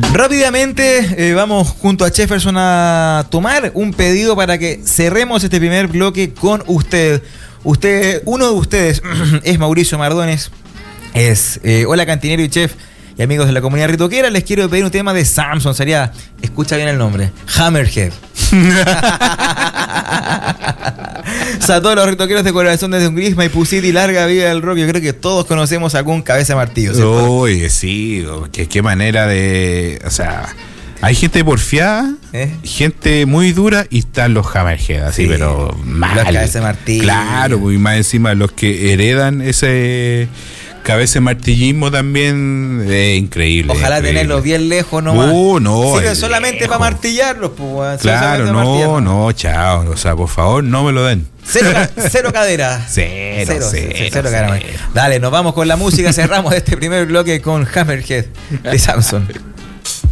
Rápidamente vamos junto a Jefferson a tomar un pedido para que cerremos este primer bloque con usted. Uno de ustedes es Mauricio Mardones, es hola cantinero y chef y amigos de la comunidad ritoquera. Les quiero pedir un tema de Samson, sería, escucha bien el nombre, Hammerhead. O sea, todos los ritoqueros de corazón desde un gris, Maipú City, larga vida del rock. Yo creo que todos conocemos algún cabeza de martillo, ¿cierto? Uy, sí, qué manera de... O sea, hay gente porfiada, gente muy dura y están los Hammerhead, así, sí, pero mal. Los cabeza de martillo. Claro, y más encima los que heredan ese... cabeza de martillismo también es increíble. Ojalá increíble. Tenerlos bien lejos nomás. No. Sirve solamente para martillarlos, pues. Claro, no, chao. O sea, por favor, no me lo den. Cero cadera. Cero cadera. Dale, nos vamos con la música. Cerramos este primer bloque con Hammerhead de Samson.